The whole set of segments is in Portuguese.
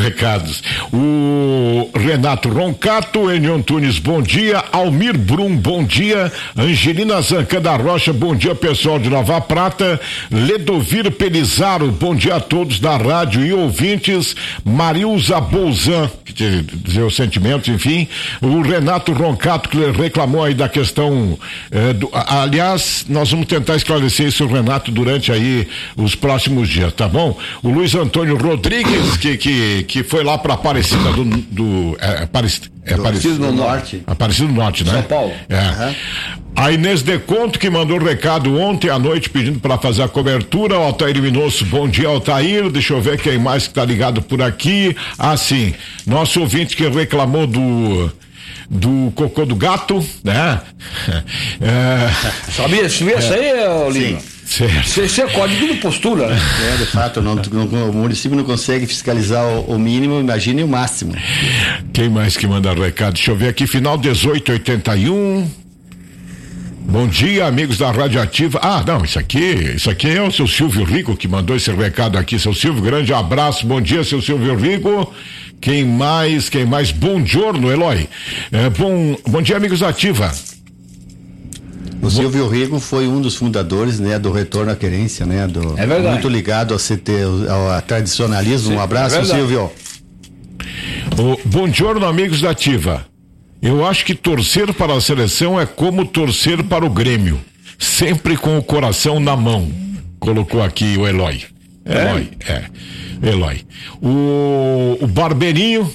recados. O Renato Roncato, Enio Antunes, bom dia. Almir Brum, bom dia. Angelina Zanca da Rocha, bom dia, pessoal de Nova Prata. Ledovir Pelizaro, bom dia a todos da rádio e ouvintes. Marilza Bolzan, que dizer os sentimentos, enfim. O Renato Roncato, que reclamou aí da questão, aliás, nós vamos tentar esclarecer isso, Renato, durante aí os próximos dias, tá bom? O Luiz Antônio Rodrigues, que foi lá para Aparecida Aparecida do Norte. Aparecida do Norte, né? São Paulo. Uhum. A Inês Deconto, que mandou recado ontem à noite pedindo para fazer a cobertura. O Altair Minosso, bom dia, Altair. Deixa eu ver quem mais que tá ligado por aqui. Sim, nosso ouvinte que reclamou do cocô do gato, né? Sabia isso aí, Lino? Você é código de postura, né? De fato, o município não consegue fiscalizar o mínimo, imagine o máximo. Quem mais que manda recado? Deixa eu ver aqui, final 1881. Bom dia, amigos da Rádio Ativa. Não, isso aqui é o seu Silvio Rico que mandou esse recado aqui. Seu Silvio, grande abraço, bom dia, seu Silvio Rico. Quem mais? Bom giorno, Eloy. Bom dia, amigos da Ativa. O Silvio Rico foi um dos fundadores, né, do Retorno à Querência, né, é verdade. Muito ligado ao tradicionalismo. Um abraço, Silvio. Bom giorno, amigos da Ativa. Eu acho que torcer para a seleção é como torcer para o Grêmio, sempre com o coração na mão, colocou aqui o Eloy. Eloy. O Barbeirinho.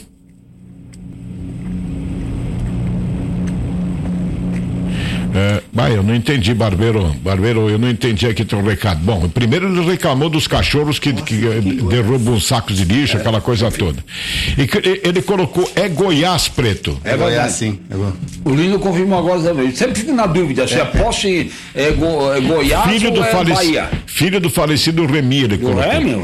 Eu não entendi, Barbeiro, eu não entendi aqui teu recado. Bom, primeiro ele reclamou dos cachorros que derrubam sacos de lixo, aquela coisa toda. E ele colocou, Goiás, Preto. É Goiás, sim. O Lino confirmou agora também. Sempre fico na dúvida se é Posse, Goiás ou Bahia. Filho do falecido Remy, ele colocou. Remy?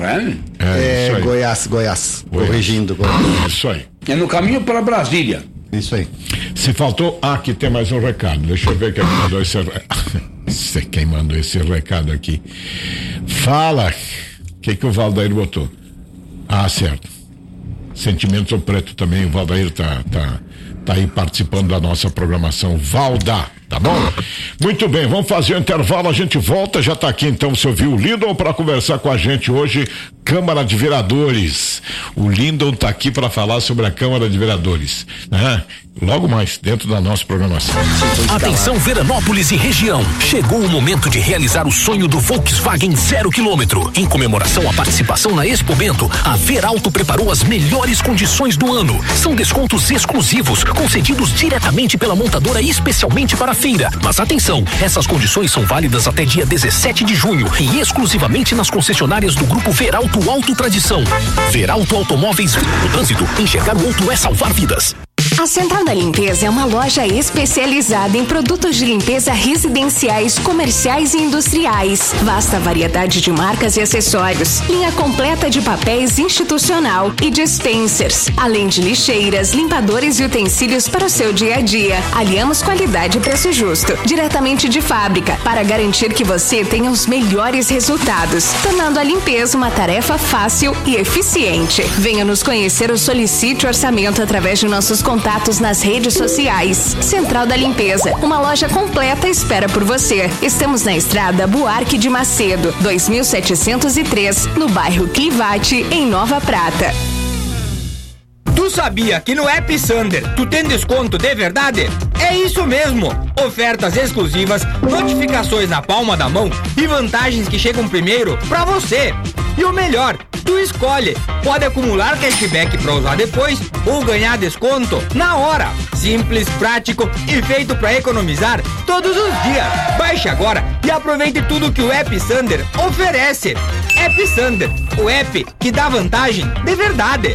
Goiás. Corrigindo. Isso aí. É no caminho para Brasília. Isso aí. Se faltou, aqui tem mais um recado. Deixa eu ver quem mandou esse quem mandou esse recado aqui. Fala. O que o Valdair botou? Certo. Sentimentos ao Preto também. O Valdair tá aí participando da nossa programação. Valda, tá bom? Muito bem, vamos fazer o intervalo, a gente volta, já tá aqui então, você ouviu o Lindon para conversar com a gente hoje, Câmara de Vereadores. O Lindon tá aqui para falar sobre a Câmara de Vereadores, né? Logo mais, dentro da nossa programação. Atenção Veranópolis e região, chegou o momento de realizar o sonho do Volkswagen 0 km. Em comemoração à participação na Expo Bento, a Veralto preparou as melhores condições do ano. São descontos exclusivos, concedidos diretamente pela montadora especialmente para a feira. Mas atenção, essas condições são válidas até dia 17 de junho e exclusivamente nas concessionárias do Grupo Veralto Auto Tradição. Veralto Automóveis, no trânsito, enxergar o outro é salvar vidas. A Central da Limpeza é uma loja especializada em produtos de limpeza residenciais, comerciais e industriais. Vasta variedade de marcas e acessórios. Linha completa de papéis institucional e dispensers. Além de lixeiras, limpadores e utensílios para o seu dia a dia. Aliamos qualidade e preço justo, diretamente de fábrica, para garantir que você tenha os melhores resultados, tornando a limpeza uma tarefa fácil e eficiente. Venha nos conhecer ou solicite orçamento através de nossos contatos nas redes sociais. Central da Limpeza, uma loja completa espera por você. Estamos na estrada Buarque de Macedo, 2703, no bairro Clivate, em Nova Prata. Tu sabia que no App Sander tu tem desconto de verdade? É isso mesmo! Ofertas exclusivas, notificações na palma da mão e vantagens que chegam primeiro pra você. E o melhor, tu escolhe. Pode acumular cashback pra usar depois ou ganhar desconto na hora. Simples, prático e feito pra economizar todos os dias. Baixe agora e aproveite tudo que o App Sander oferece. App Sander, o app que dá vantagem de verdade.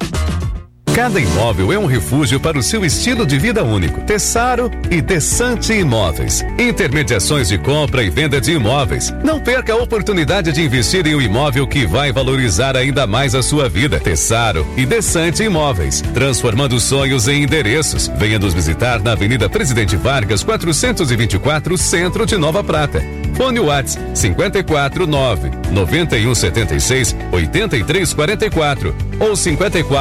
Cada imóvel é um refúgio para o seu estilo de vida único. Tessaro e Desante Imóveis. Intermediações de compra e venda de imóveis. Não perca a oportunidade de investir em um imóvel que vai valorizar ainda mais a sua vida. Tessaro e Desante Imóveis. Transformando sonhos em endereços. Venha nos visitar na Avenida Presidente Vargas, 424, Centro de Nova Prata. Fone WhatsApp 549 9176 8344 ou 54